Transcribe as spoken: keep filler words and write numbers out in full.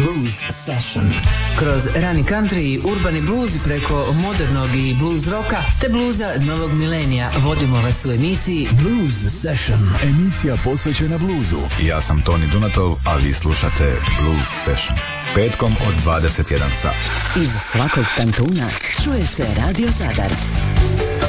Blues Session. Kroz rani country i urbani blues preko modernog i blues roka te bluza novog milenija vodimo vas u emisiji Blues Session. Emisija posvećena bluzu. Ja sam Toni Dunatov, a vi slušate Blues Session. Petkom od dvadeset jedan sat. Iz svakog kantuna čuje se Radio Zadar.